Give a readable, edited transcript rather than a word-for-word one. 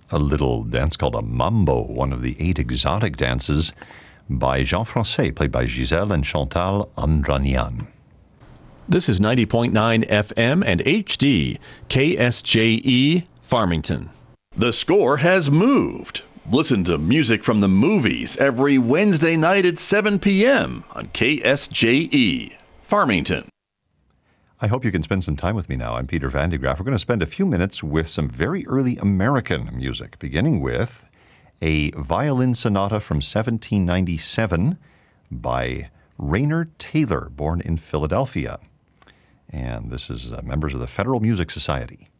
a little dance called a mambo, one of the 8 exotic dances by Jean Francais, played by Giselle and Chantal Andranian. This is 90.9 FM and HD, KSJE, Farmington. The Score has moved. Listen to music from the movies every Wednesday night at 7 p.m. on KSJE, Farmington. I hope you can spend some time with me now. I'm Peter Van de Graaff. We're going to spend a few minutes with some very early American music, beginning with a violin sonata from 1797 by Raynor Taylor, born in Philadelphia. And this is members of the Federal Music Society.